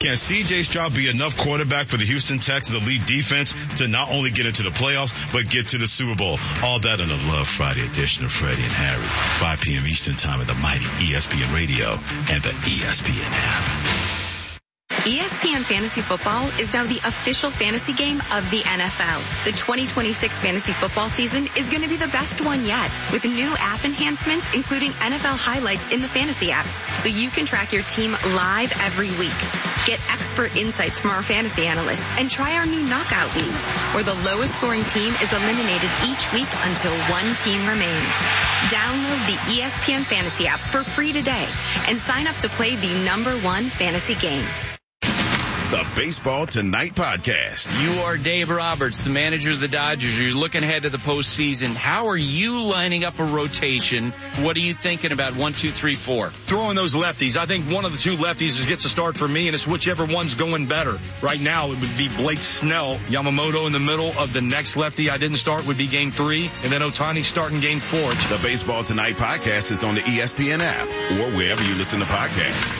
Can C.J. Stroud be enough quarterback for the Houston Texans elite defense to not only get into the playoffs, but get to the Super Bowl? All that in the Love Friday edition of Freddie and Harry, 5 p.m. Eastern Time at the mighty ESPN Radio and the ESPN app. ESPN Fantasy Football is now the official fantasy game of the NFL. The 2026 fantasy football season is going to be the best one yet, with new app enhancements, including NFL highlights in the fantasy app, so you can track your team live every week. Get expert insights from our fantasy analysts and try our new knockout leagues, where the lowest scoring team is eliminated each week until one team remains. Download the ESPN Fantasy app for free today and sign up to play the #1 fantasy game. The Baseball Tonight podcast. You are Dave Roberts, the manager of the Dodgers. You're looking ahead to the postseason. How are you lining up a rotation? What are you thinking about 1, 2, 3, 4? Throwing those lefties. I think one of the two lefties gets a start for me, and it's whichever one's going better. Right now, it would be Blake Snell. Yamamoto in the middle of the next lefty I didn't start would be Game 3, and then Ohtani starting Game 4. The Baseball Tonight podcast is on the ESPN app or wherever you listen to podcasts.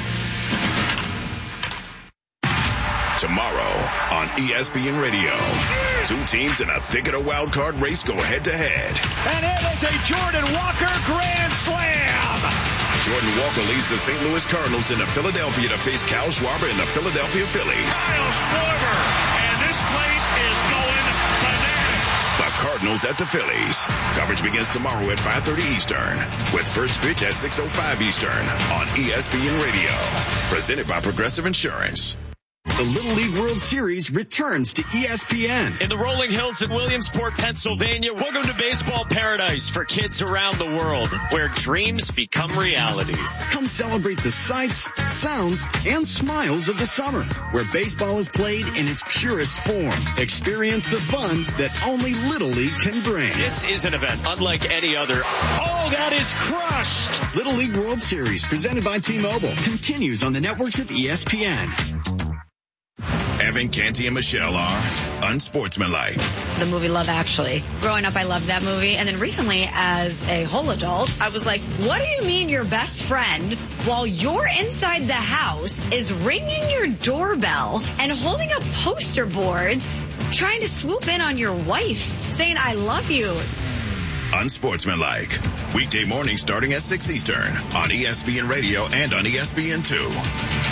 Tomorrow on ESPN Radio, two teams in a thick of the wild card race go head to head. And it is a Jordan Walker grand slam. Jordan Walker leads the St. Louis Cardinals into Philadelphia to face Kyle Schwarber and the Philadelphia Phillies. Kyle Schwarber, and this place is going bananas. The Cardinals at the Phillies. Coverage begins tomorrow at 5:30 Eastern, with first pitch at 6:05 Eastern on ESPN Radio. Presented by Progressive Insurance. The Little League World Series returns to ESPN. In the rolling hills in Williamsport, Pennsylvania, welcome to baseball paradise for kids around the world, where dreams become realities. Come celebrate the sights, sounds, and smiles of the summer, where baseball is played in its purest form. Experience the fun that only Little League can bring. This is an event unlike any other. Oh, that is crushed! Little League World Series, presented by T-Mobile, continues on the networks of ESPN. Evan, Canty, and Michelle are unsportsmanlike. The movie Love Actually. Growing up, I loved that movie. And then recently, as a whole adult, I was like, what do you mean your best friend, while you're inside the house, is ringing your doorbell and holding up poster boards, trying to swoop in on your wife, saying, I love you? Unsportsmanlike. Weekday mornings starting at 6 Eastern on ESPN Radio and on ESPN2.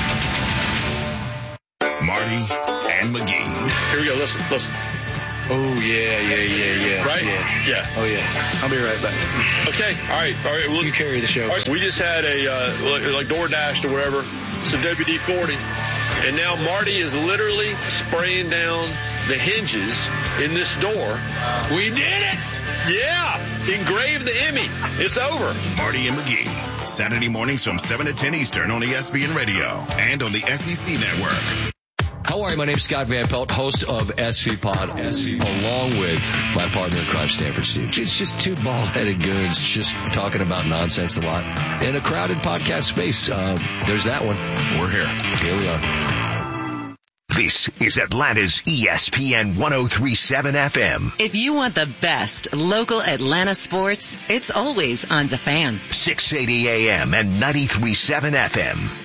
Marty and McGee. Here we go. Listen. Oh, yeah. Right? Yeah. Oh, yeah. I'll be right back. Okay. All right. Well, you carry the show. Right, we just had like DoorDash or whatever, some WD-40. And now Marty is literally spraying down the hinges in this door. We did it! Yeah! Engrave the Emmy. It's over. Marty and McGee. Saturday mornings from 7 to 10 Eastern on ESPN Radio and on the SEC Network. How are you? My name's Scott Van Pelt, host of SV Pod, along with my partner in crime, Stanford Steve. It's just two bald-headed goons just talking about nonsense a lot in a crowded podcast space. There's that one. We're here. Here we are. This is Atlanta's ESPN 103.7 FM. If you want the best local Atlanta sports, it's always on The Fan. 680 AM and 93.7 FM.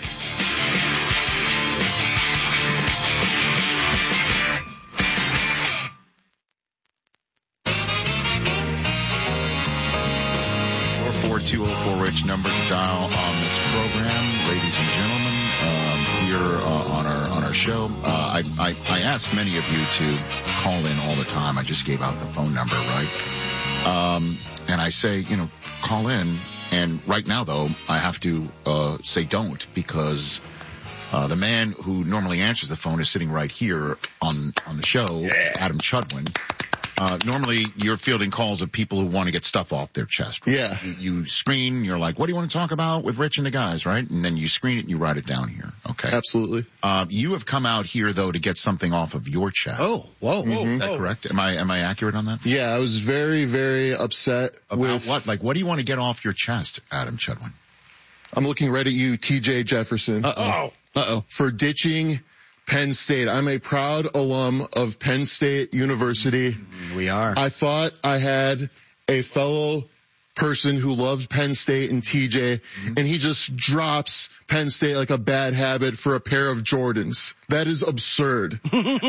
Rich number to dial on this program, ladies and gentlemen. Here on our show, I ask many of you to call in all the time. I just gave out the phone number, right? And I say, call in. And right now, though, I have to say don't, because the man who normally answers the phone is sitting right here on the show, Adam Chudwin. Normally you're fielding calls of people who want to get stuff off their chest. Right? Yeah. You screen, you're like, what do you want to talk about with Rich and the guys, right? And then you screen it and you write it down here. Okay. Absolutely. You have come out here, though, to get something off of your chest. Oh, whoa. Is that correct? Am I accurate on that? Yeah, I was very, very upset. About what? Like, what do you want to get off your chest, Adam Chudwin? I'm looking right at you, TJ Jefferson. Uh-oh. For ditching Penn State. I'm a proud alum of Penn State University. We are. I thought I had a fellow person who loved Penn State and TJ, and he just drops Penn State like a bad habit for a pair of Jordans. That is absurd.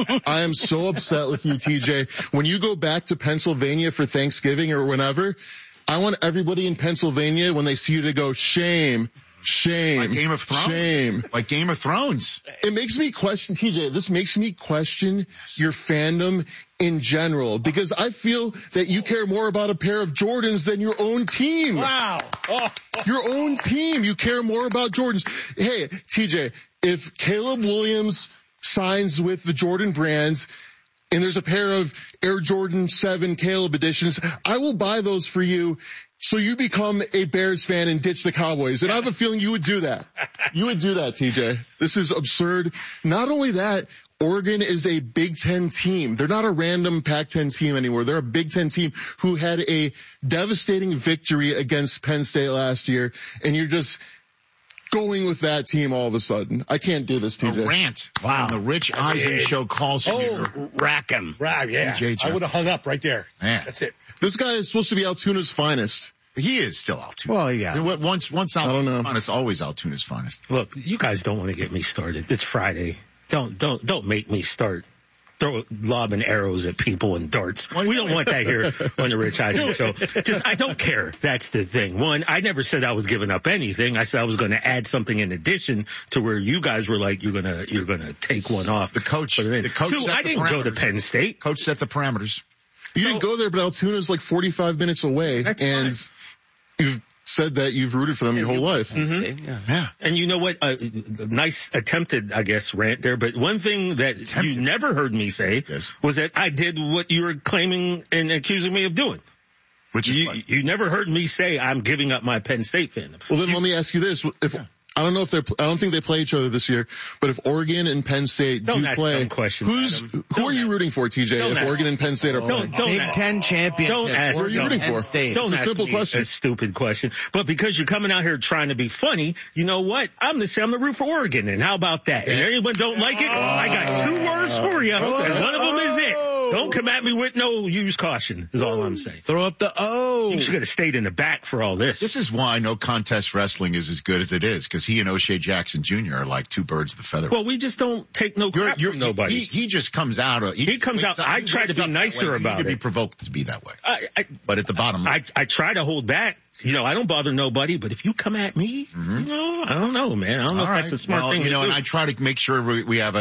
I am so upset with you, TJ. When you go back to Pennsylvania for Thanksgiving or whenever, I want everybody in Pennsylvania, when they see you, to go, shame. Shame. Like Game of Thrones. Shame. Like Game of Thrones. It makes me question, TJ, this makes me question your fandom in general, because I feel that you care more about a pair of Jordans than your own team. Wow. Your own team. You care more about Jordans. Hey, TJ, if Caleb Williams signs with the Jordan brands and there's a pair of Air Jordan 7 Caleb editions, I will buy those for you. So you become a Bears fan and ditch the Cowboys. And I have a feeling you would do that. You would do that, TJ. This is absurd. Not only that, Oregon is a Big Ten team. They're not a random Pac-10 team anymore. They're a Big Ten team who had a devastating victory against Penn State last year. And you're just going with that team all of a sudden. I can't do this, TJ. A rant. Wow. The Rich Eisen show calls for you. Rack him. Yeah. TJ, I would have hung up right there. Man. That's it. This guy is supposed to be Altoona's finest. He is still Altoona. Well, yeah. Once Altoona's finest, always Altoona's finest. Look, you guys don't want to get me started. It's Friday. Don't make me start lobbing arrows at people and darts. We don't want that here on the Rich Eisen show. Because I don't care. That's the thing. One, I never said I was giving up anything. I said I was going to add something in addition to where you guys were like, you're gonna take one off. The coach. Two, I didn't go to Penn State. Coach set the parameters. You didn't go there, but Altoona's like 45 minutes away. That's and fine. You've said that you've rooted for them your whole life. Mm-hmm. Yeah. And you know what? Nice attempted, I guess, rant there. But one thing that you never heard me say was that I did what you were claiming and accusing me of doing. Which is you never heard me say I'm giving up my Penn State fandom. Well, then let me ask you this. I don't know if I don't think they play each other this year, but if Oregon and Penn State do play, who are you rooting for, TJ, if Oregon and Penn State are playing? Big Ten championship. Don't ask who are you rooting for? State. Don't it's a simple question. A stupid question. But because you're coming out here trying to be funny, you know what? I'm going to say I'm the root for Oregon. And how about that? And anyone don't like it? I got 2 words for you. And one of them is it. Don't come at me with no use caution, is all I'm saying. Throw up the O. You should have stayed in the back for all this. This is why no contest wrestling is as good as it is, because he and O'Shea Jackson Jr. are like 2 birds of the feather. Well, we just don't take no crap from nobody. He just comes out. He comes out. I try to be nicer about it. You be provoked to be that way. But at the bottom line, I try to hold back. You know, I don't bother nobody, but if you come at me, no, I don't know, man. I don't know if that's a smart thing to do. And I try to make sure we have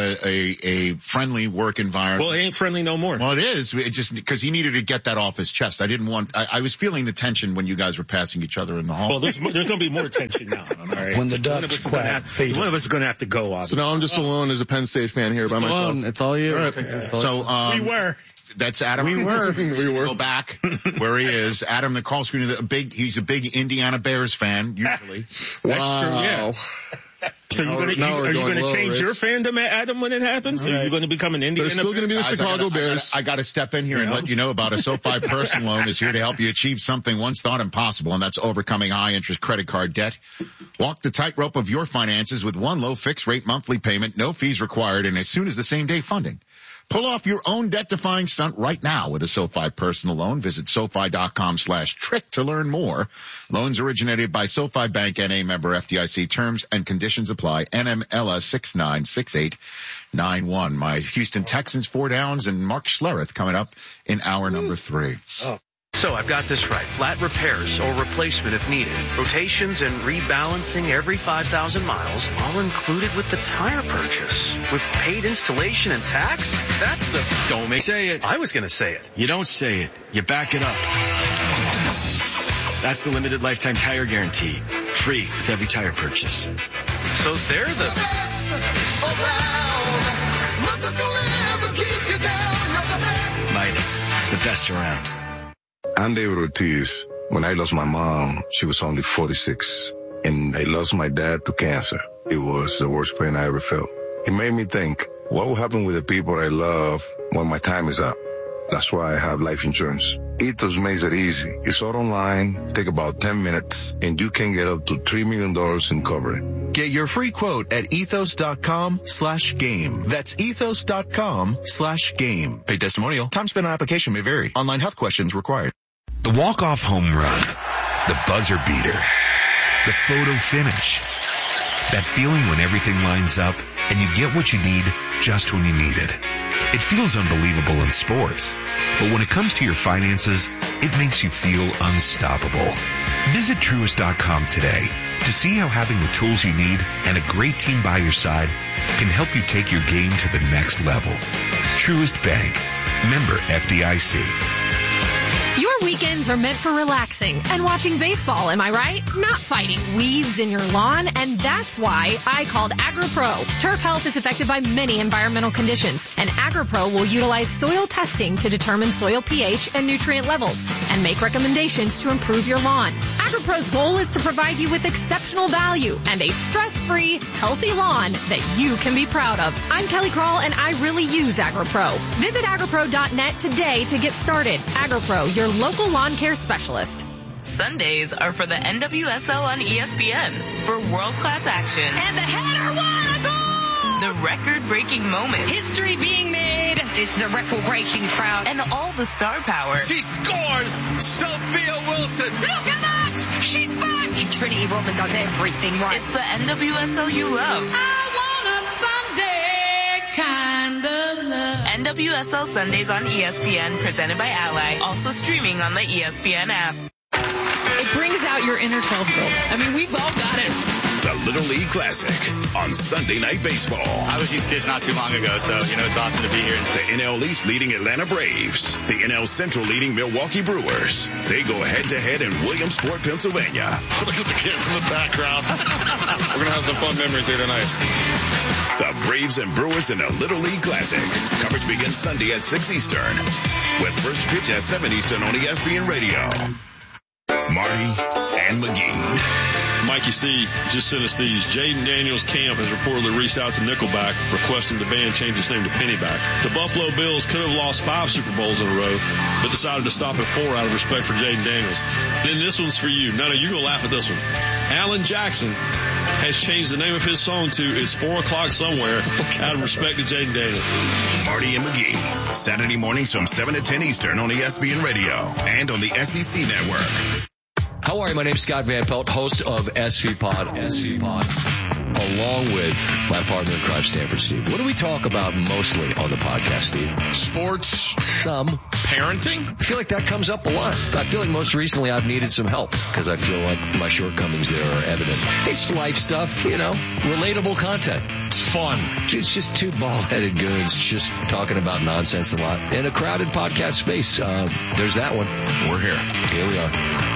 a friendly work environment. Well, it ain't friendly no more. Well, it is. It just because he needed to get that off his chest. I was feeling the tension when you guys were passing each other in the hall. Well, there's going to be more tension now. All right? When the ducks quack, one of us is going to have to go, obviously. So now I'm just alone as a Penn State fan here by myself. It's all you. All right. We were. That's Adam. We were. Go back where he is. Adam, the call screen. He's a big Indiana Bears fan, usually. Wow. Yeah. So are you going to change your fandom, Adam, when it happens? Right. Are you going to become an Indiana? They're still going to be the Chicago Bears. I got to step in here and let you know about a SoFi personal loan is here to help you achieve something once thought impossible, and that's overcoming high interest credit card debt. Walk the tightrope of your finances with one low fixed rate monthly payment, no fees required, and as soon as the same day funding. Pull off your own debt-defying stunt right now with a SoFi personal loan. Visit SoFi.com/trick to learn more. Loans originated by SoFi Bank N.A. member FDIC. Terms and conditions apply. NMLS 696891. My Houston Texans 4 downs and Mark Schlereth coming up in hour number 3. So I've got this right. Flat repairs or replacement if needed. Rotations and rebalancing every 5,000 miles, all included with the tire purchase. With paid installation and tax? That's the... Don't make say it. I was going to say it. You don't say it. You back it up. That's the limited lifetime tire guarantee. Free with every tire purchase. So they're the... Midas, the best around. I'm David Ortiz. When I lost my mom, she was only 46. And I lost my dad to cancer. It was the worst pain I ever felt. It made me think, what will happen with the people I love when my time is up? That's why I have life insurance. Ethos makes it easy. It's all online, take about 10 minutes, and you can get up to $3 million in coverage. Get your free quote at ethos.com/game. That's ethos.com/game. Paid testimonial. Time spent on application may vary. Online health questions required. The walk-off home run. The buzzer beater. The photo finish. That feeling when everything lines up and you get what you need just when you need it. It feels unbelievable in sports, but when it comes to your finances, it makes you feel unstoppable. Visit Truist.com today to see how having the tools you need and a great team by your side can help you take your game to the next level. Truist Bank. Member FDIC. Your weekends are meant for relaxing and watching baseball, am I right? Not fighting weeds in your lawn, and that's why I called AgriPro. Turf health is affected by many environmental conditions, and AgriPro will utilize soil testing to determine soil pH and nutrient levels and make recommendations to improve your lawn. AgriPro's goal is to provide you with exceptional value and a stress-free, healthy lawn that you can be proud of. I'm Kelly Krall, and I really use AgriPro. Visit agripro.net today to get started. AgriPro, your local lawn care specialist. Sundays are for the NWSL on ESPN for world-class action. And the header won a goal! The record-breaking moments. History being made. It's the record-breaking crowd. And all the star power. She scores! Sophia Wilson! Look at that! She's back! Trinity Rodman does everything right. It's the NWSL you love. Kind of love. NWSL Sundays on ESPN, presented by Ally. Also streaming on the ESPN app. It brings out your inner 12-year-old. I mean, we've all got it. The Little League Classic on Sunday Night Baseball. I was these kids not too long ago, so, it's awesome to be here. The NL East leading Atlanta Braves. The NL Central leading Milwaukee Brewers. They go head-to-head in Williamsport, Pennsylvania. Look at the kids in the background. We're going to have some fun memories here tonight. The Braves and Brewers in a Little League Classic. Coverage begins Sunday at 6 Eastern. With first pitch at 7 Eastern on ESPN Radio. Marty and McGee. Mikey C. just sent us these. Jaden Daniels Camp has reportedly reached out to Nickelback requesting the band change its name to Pennyback. The Buffalo Bills could have lost 5 Super Bowls in a row, but decided to stop at 4 out of respect for Jaden Daniels. Then this one's for you. No, you're going to laugh at this one. Alan Jackson has changed the name of his song to It's 4 O'Clock Somewhere out of respect to Jaden Daniels. Marty and McGee. Saturday mornings from 7 to 10 Eastern on ESPN Radio and on the SEC Network. How are you? My name's Scott Van Pelt, host of SV Pod, along with my partner in crime, Stanford Steve. What do we talk about mostly on the podcast, Steve? Sports. Some. Parenting. I feel like that comes up a lot. I feel like most recently I've needed some help because I feel like my shortcomings there are evident. It's life stuff, relatable content. It's fun. It's just two bald-headed goons just talking about nonsense a lot. In a crowded podcast space, there's that one. We're here. Here we are.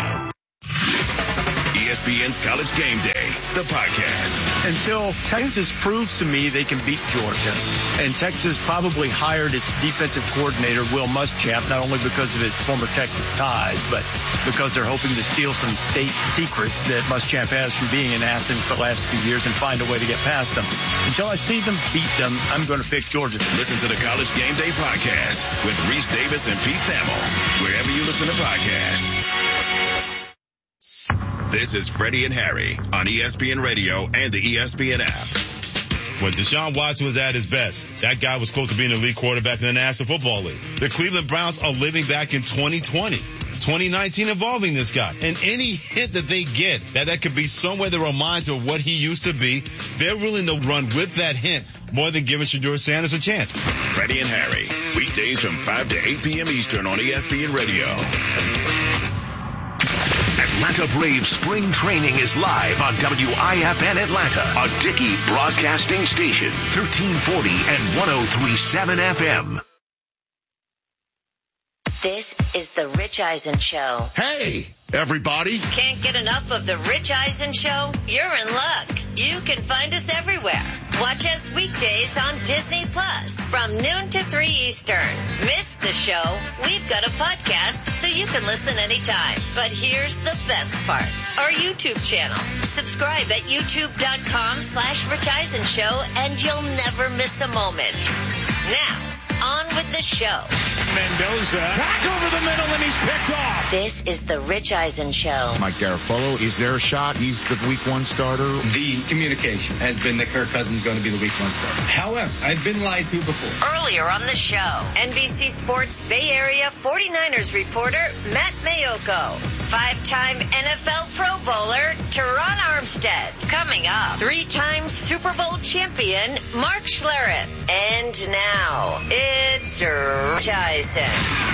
ESPN's College Game Day, the podcast. Until Texas proves to me they can beat Georgia. And Texas probably hired its defensive coordinator, Will Muschamp, not only because of his former Texas ties, but because they're hoping to steal some state secrets that Muschamp has from being in Athens the last few years and find a way to get past them. Until I see them beat them, I'm going to pick Georgia. Listen to the College Game Day podcast with Reese Davis and Pete Thamel, wherever you listen to podcasts. This is Freddie and Harry on ESPN Radio and the ESPN app. When Deshaun Watson was at his best, that guy was close to being an elite quarterback in the National Football League. The Cleveland Browns are living back in 2020. 2019 involving this guy. And any hint that they get that could be somewhere that reminds of what he used to be, they're willing to run with that hint more than giving Shedeur Sanders a chance. Freddie and Harry, weekdays from 5 to 8 p.m. Eastern on ESPN Radio. Atlanta Braves spring training is live on WIFN Atlanta, a Dickey broadcasting station, 1340 and 103.7 FM. This is the Rich Eisen Show. Hey, everybody. Can't get enough of the Rich Eisen Show? You're in luck. You can find us everywhere. Watch us weekdays on Disney Plus from noon to 3 Eastern. Miss the show? We've got a podcast so you can listen anytime. But here's the best part. Our YouTube channel. Subscribe at youtube.com/Rich Eisen Show and you'll never miss a moment. Now, On with the show. Mendoza back over the middle, and he's picked off. This is the Rich Eisen Show. Mike Garafolo, is there a shot he's the week 1 starter? The communication has been that Kirk Cousins is going to be the week 1 starter. However, I've been lied to before. Earlier on the show, NBC Sports Bay Area 49ers reporter Matt Mayoko. 5-time NFL Pro Bowler Teron Armstead. Coming up, 3-time Super Bowl champion Mark Schlereth. And now, it's Rich Eisen.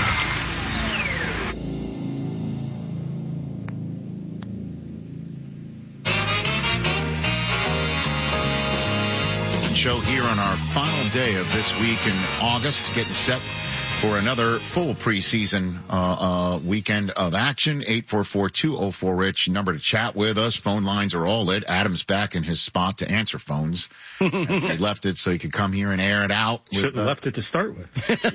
Show here on our final day of this week in August, getting set for another full preseason weekend of action. 844-204-RICH, number to chat with us. Phone lines are all lit. Adam's back in his spot to answer phones. He left it so he could come here and air it out. Should have left it to start with.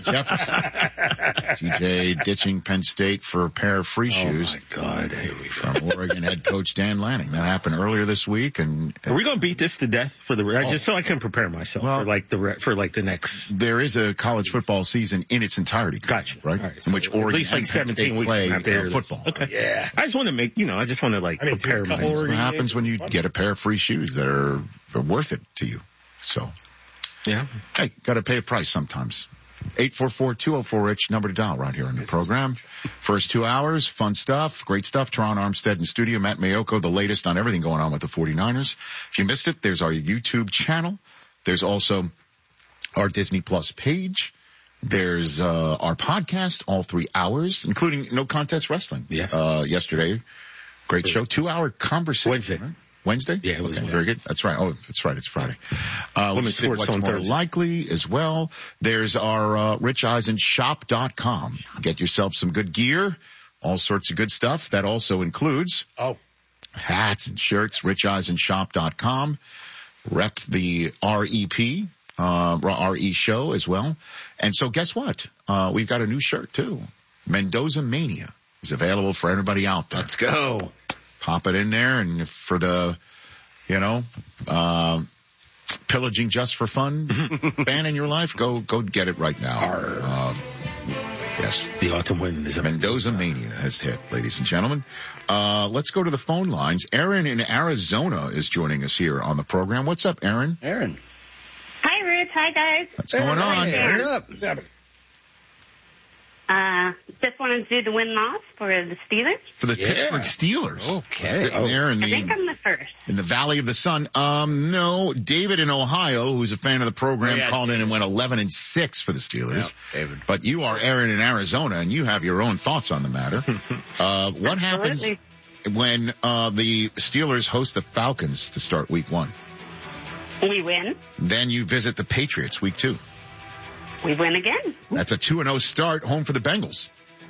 TJ ditching Penn State for a pair of free shoes. Oh my God! Here we go. From Oregon head coach Dan Lanning. That happened earlier this week. And are we going to beat this to death for the just so I can prepare myself for the next? There is a college football season in its entirety. Gotcha. Right? Right, in which Oregon at least like 17 weeks play after football. Okay. Yeah. I just want to prepare myself. That's what happens when you get a pair of free shoes that are worth it to you. So, yeah. Hey, got to pay a price sometimes. 844-204-RICH, number to dial right here on the program. First 2 hours, fun stuff, great stuff. Teron Armstead in studio, Matt Mayoko, the latest on everything going on with the 49ers. If you missed it, there's our YouTube channel. There's also our Disney Plus page. There's our podcast, all 3 hours, including No Contest Wrestling. Yes. Yesterday, great show, 2-hour conversation. Wednesday. Right? Wednesday? Yeah, it was okay, very good. That's right. Oh, that's right. It's Friday. Women's sports what's on more Thursday. likely as well. There's our RichEisenShop.com. Get yourself some good gear, all sorts of good stuff. That also includes hats and shirts. RichEisenShop.com. Rep the REP. RE show as well. And so guess what? We've got a new shirt too. Mendoza Mania is available for everybody out there. Let's go. Pop it in there, and for the, pillaging just for fun fan in your life, go get it right now. Yes. The autumn wind is Mendoza Mania has hit, ladies and gentlemen. Let's go to the phone lines. Aaron in Arizona is joining us here on the program. What's up, Aaron? Hi, Rich. Hi, guys. What's going on? What's up? What's happening? Just wanted to do the win-loss for the Steelers. For the Pittsburgh Steelers. Okay. Sitting there in I think I'm the first. in the Valley of the Sun. No, David in Ohio, who's a fan of the program, called in and went 11-6 for the Steelers. Yeah, David. But you are Aaron in Arizona, and you have your own thoughts on the matter. What happens when the Steelers host the Falcons to start week 1? We win. Then you visit the Patriots week 2. We win again. That's a 2-0 start, home for the Bengals.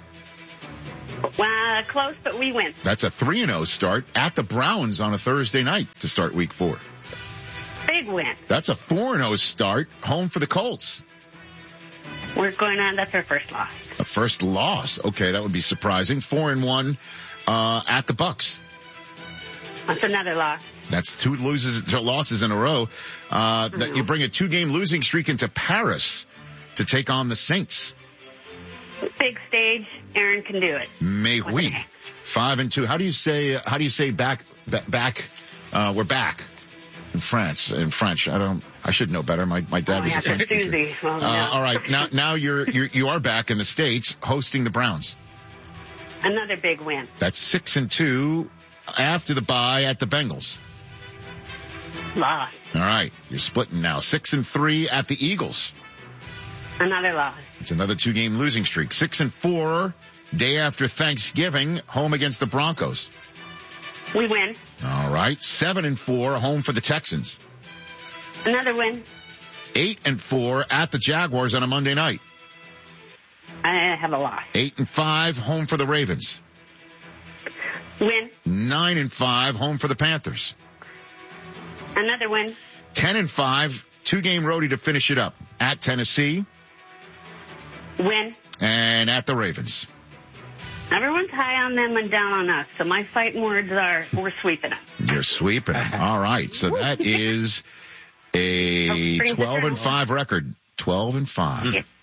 Close, but we win. That's a 3-0 start at the Browns on a Thursday night to start week 4. Big win. That's a 4-0 start, home for the Colts. We're going on. That's our first loss. A first loss. Okay, that would be surprising. 4-1 at the Bucks. That's another loss. That's 2 losses in a row. That you bring a 2-game losing streak into Paris to take on the Saints. Big stage. Aaron can do it. May we. 5-2. How do you say back? We're back in France. In French. I should know better. My dad was a French teacher. Well, no. All right. Now you are back in the States hosting the Browns. Another big win. That's 6-2 after the bye at the Bengals. Loss. All right. You're splitting now. 6-3 at the Eagles. Another loss. It's another 2-game losing streak. 6-4 day after Thanksgiving, home against the Broncos. We win. All right. 7-4 home for the Texans. Another win. 8-4 at the Jaguars on a Monday night. I have a loss. 8-5 home for the Ravens. Win. 9-5 home for the Panthers. Another win. 10-5, 2-game roadie to finish it up at Tennessee. Win. And at the Ravens. Everyone's high on them and down on us. So my fighting words are, we're sweeping them. You're sweeping them. All right. So that is a 12-5 record. 12-5.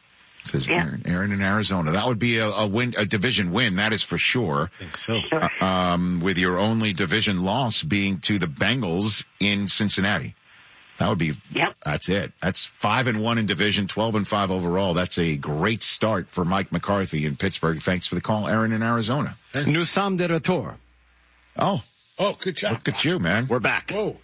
Says Aaron in Arizona. That would be a win, a division win. That is for sure. I think so. With your only division loss being to the Bengals in Cincinnati. That would be, that's it. That's 5-1 in division, 12-5 overall. That's a great start for Mike McCarthy in Pittsburgh. Thanks for the call, Aaron in Arizona. Nous sommes de retour. Oh, good job. Look at you, man. We're back. Whoa.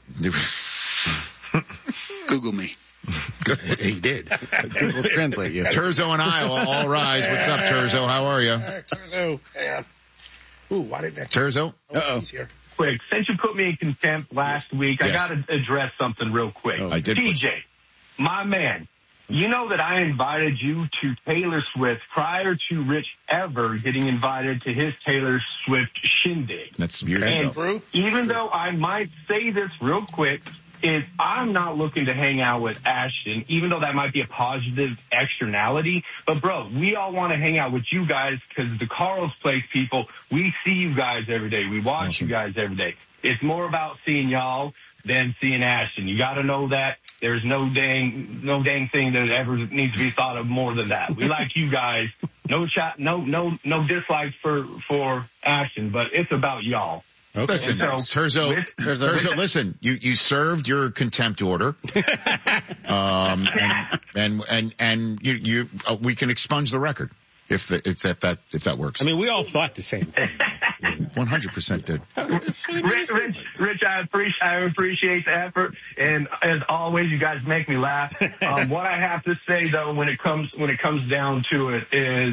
Google me. He did. Google Translate you. Turzo and Iowa, all rise. What's up, Turzo? How are you? Turzo. Yeah. Ooh, why didn't that? Turzo? He's here. Quick, since you put me in contempt last week, Yes. I got to address something real quick. I did. TJ, my man, you know that I invited you to Taylor Swift prior to Rich ever getting invited to his Taylor Swift shindig. That's years And ago. even though I might say this real quick, is I'm not looking to hang out with Ashton, even though that might be a positive externality. But, bro, we all want to hang out with you guys because the Carl's Place people, we see you guys every day. We watch you guys every day. It's more about seeing y'all than seeing Ashton. You got to know that. There's no dang thing that ever needs to be thought of more than that. We like you guys. No dislikes for Ashton, but it's about y'all. Okay. Listen, Turzo, listen, you served your contempt order. And you we can expunge the record if that works. I mean, we all thought the same thing. 100% did. Rich, I appreciate the effort, and as always, you guys make me laugh. What I have to say though, when it comes down to it, is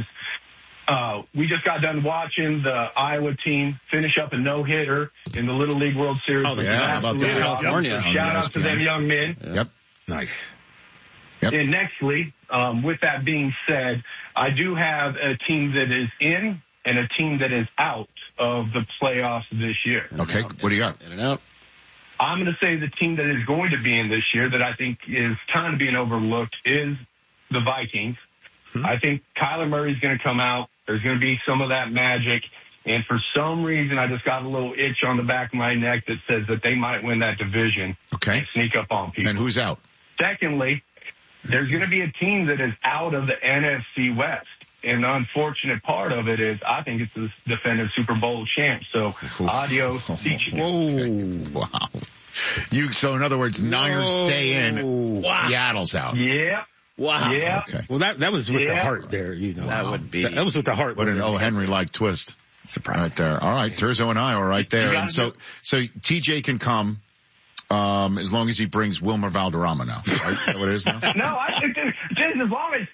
we just got done watching the Iowa team finish up a no-hitter in the Little League World Series. Oh, yeah, how about that? California. Shout out to them young men. Yep. Nice. Yep. And nextly, with that being said, I do have a team that is in and a team that is out of the playoffs this year. Okay, what do you got? In and out. I'm going to say the team that is going to be in this year that I think is kind of being overlooked is the Vikings. I think Kyler Murray's going to come out. There's going to be some of that magic. And for some reason, I just got a little itch on the back of my neck that says that they might win that division and sneak up on people. And who's out? Secondly, there's going to be a team that is out of the NFC West. And the unfortunate part of it is I think it's the defending Super Bowl champ. So, adios. Whoa. Wow. So, in other words, Niners stay in. Wow. Seattle's out. Yeah. Wow. Yeah. Okay. Well, that was with the heart there, you know. That would be. That was with the heart. What an O. Henry-like twist. Surprise. Right there. All right. Turzo and I are right there. And so TJ can come. As long as he brings Wilmer Valderrama now, right? Is that what it is now? No, I think as long as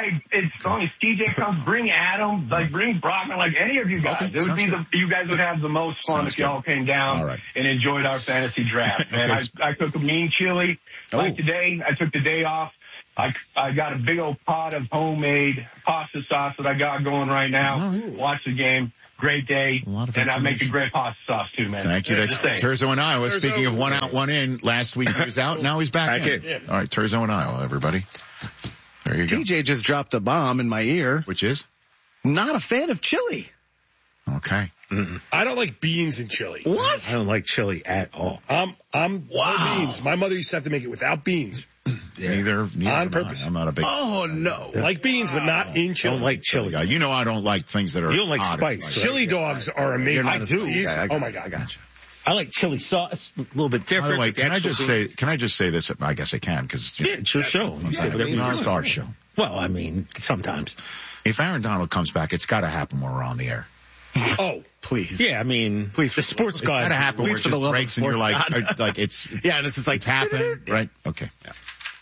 TJ comes, bring Adam, bring Brockman, any of you guys. Okay, it would be you guys would have the most fun if y'all came down and enjoyed our fantasy draft. Man, I cook a mean chili. Like today, I took the day off. I got a big old pot of homemade pasta sauce that I got going right now. Watch the game. Great day. And I make a great pasta sauce too, man. Thank you. That's Turzo in Iowa. Speaking of one out, one in, last week he was out. Now he's back in. Yeah. All right. Turzo in Iowa, everybody. There you go. TJ just dropped a bomb in my ear. Which is? Not a fan of chili. Okay. Mm-mm. I don't like beans in chili. What? I don't like chili at all. I'm no beans. My mother used to have to make it without beans. Neither on purpose. I'm not a big. Oh no! Like beans, but not in chili. I don't like chili. You know I don't like things that are. You don't like odd. spice. Chili dogs are amazing. I do. Oh my God! I got you. I like chili sauce. A little bit different. By the way, can I just say this? I guess I can because it's your show. It's our show. Well, I mean, sometimes. If Aaron Donald comes back, it's got to happen when we're on the air. Oh, please. Yeah, I mean, please, the sports guys. It's got to happen. Please, for the love of sports, and you're like it's. Yeah, and it's just like it's happened, right? Okay. Yeah.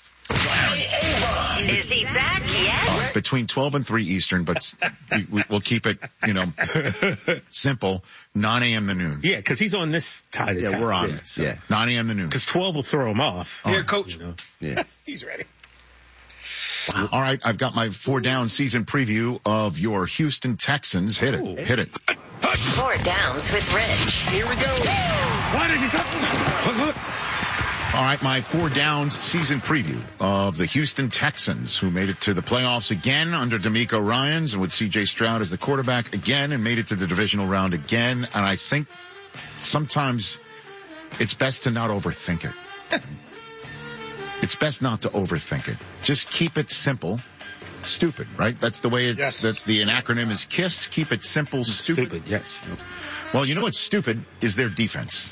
Is he back yet? Between 12 and 3 Eastern, but we'll keep it, simple. 9 a.m. to noon. Yeah, because he's on this side of town. We're on it. So 9 a.m. to noon. Because 12 will throw him off. Here, coach. Yeah. He's ready. Wow. All right, I've got my 4-down season preview of your Houston Texans. Hit it. Ooh. Hit it. 4 downs with Rich. Here we go. Why did he stop? All right, my 4 downs season preview of the Houston Texans, who made it to the playoffs again under DeMeco Ryans and with C.J. Stroud as the quarterback again and made it to the divisional round again. And I think sometimes it's best to not overthink it. It's best not to overthink it. Just keep it simple Stupid, right? That's the way it's, Yes. that's the acronym is KISS. Keep it simple, stupid. Yes. Well, you know what's stupid is their defense.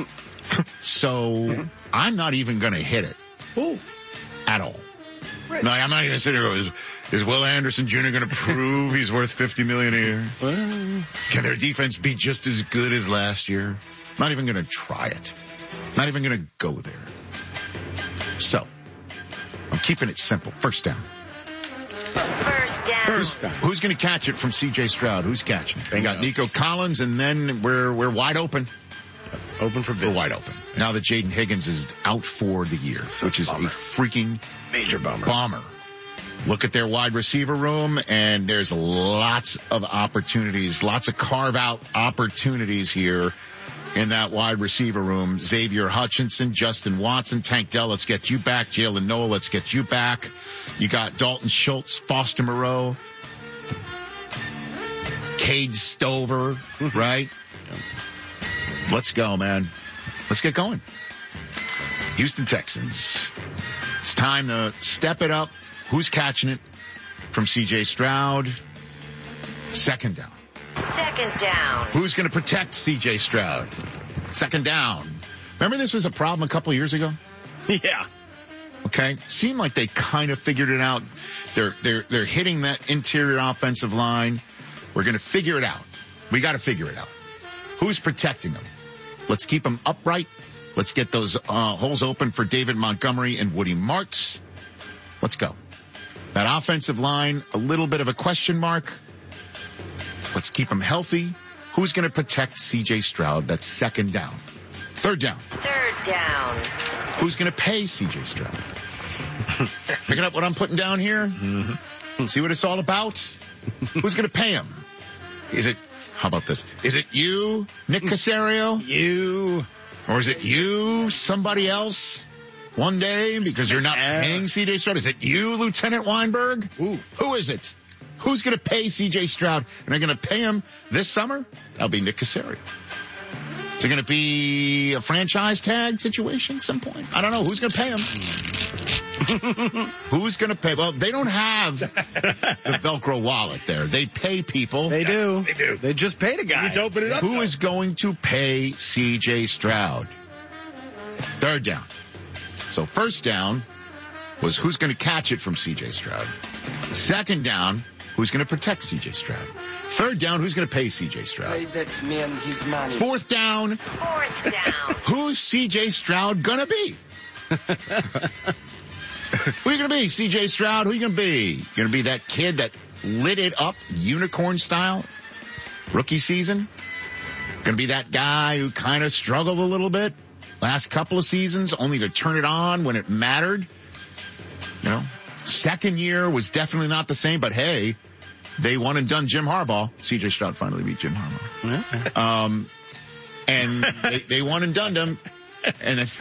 So I'm not even going to hit it at all. No, I'm not going to sit here. Is Will Anderson Jr. going to prove he's worth $50 million a year? Can their defense be just as good as last year? Not even going to try it. Not even going to go there. So I'm keeping it simple. First down. First down. Who's going to catch it from C.J. Stroud? Who's catching it? We got Nico Collins, and then we're wide open. Open for business. We're wide open. Now that Jaden Higgins is out for the year, which is a freaking major bummer. Look at their wide receiver room, and there's lots of opportunities, lots of carve-out opportunities here in that wide receiver room. Xavier Hutchinson, Justin Watson, Tank Dell, let's get you back. Jalen Noel, let's get you back. You got Dalton Schultz, Foster Moreau, Cade Stover, right? Let's go, man. Let's get going. Houston Texans. It's time to step it up. Who's catching it from C.J. Stroud? Second down. Second down. Who's going to protect C.J. Stroud? Second down. Remember this was a problem a couple of years ago? Yeah. Okay. Seemed like they kind of figured it out. They're hitting that interior offensive line. We're going to figure it out. We got to figure it out. Who's protecting them? Let's keep them upright. Let's get those holes open for David Montgomery and Woody Marks. Let's go. That offensive line, a little bit of a question mark. Let's keep them healthy. Who's going to protect C.J. Stroud? That's second down. Third down. Third down. Who's going to pay C.J. Stroud? Picking up what I'm putting down here? Mm-hmm. See what it's all about? Who's going to pay him? How about this? Is it you, Nick Caserio? You. Or is it you, somebody else, one day, because you're not paying C.J. Stroud? Is it you, Lieutenant Weinberg? Ooh. Who is it? Who's going to pay C.J. Stroud? And they're going to pay him this summer? That'll be Nick Caserio. Is it going to be a franchise tag situation at some point? I don't know. Who's going to pay him? Who's going to pay? Well, they don't have the Velcro wallet there. They pay people. They do. They do. They just paid a guy. You need to open it up. Who is going to pay C.J. Stroud? Third down. So first down was who's going to catch it from C.J. Stroud. Second down, who's going to protect C.J. Stroud. Third down, who's going to pay C.J. Stroud. That's me and his money. Fourth down, who's C.J. Stroud going to be? Who are you going to be, C.J. Stroud? Who are you going to be? You going to be that kid that lit it up unicorn style rookie season? Going to be that guy who kind of struggled a little bit last couple of seasons, only to turn it on when it mattered? You know, second year was definitely not the same, but hey, they won and done Jim Harbaugh. C.J. Stroud finally beat Jim Harbaugh. And they won and done him. And then